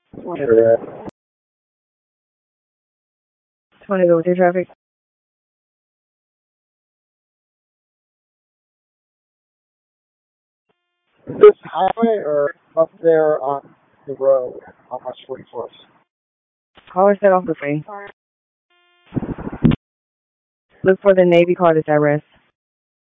You're at 20 go with your traffic. this highway or up there on the road on my 24th? Call or set off the way. Look for the Navy card as at rest.